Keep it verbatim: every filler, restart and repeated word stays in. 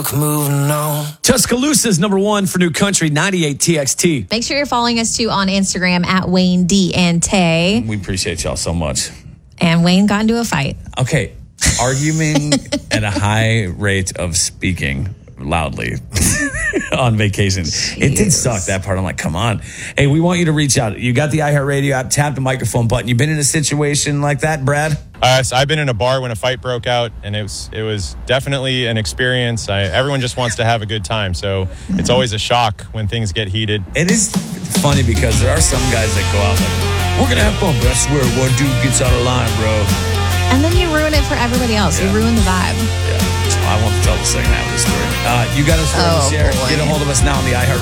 fuck moving on. Tuscaloosa's number one for new country, ninety-eight T X T. Make sure you're following us too on Instagram at Wayne D and Tay. We appreciate y'all so much. And Wayne got into a fight. Okay, arguing at a high rate of speaking loudly on vacation. Jeez. It did suck, that part. I'm like, come on. Hey, we want you to reach out. You got the iHeartRadio app, tap the microphone button. You been in a situation like that, Brad? Uh, so I've been in a bar when a fight broke out, and it was it was definitely an experience. I, everyone just wants to have a good time, so it's always a shock when things get heated. It is funny because there are some guys that go out like, we're going to have fun, but I swear one dude gets out of line, bro. And then you ruin it for everybody else. Yeah. You ruin the vibe. Yeah. I won't tell the second half of the story. Uh, you got us for oh, to share. Boy. Get a hold of us now on the iHeartRadio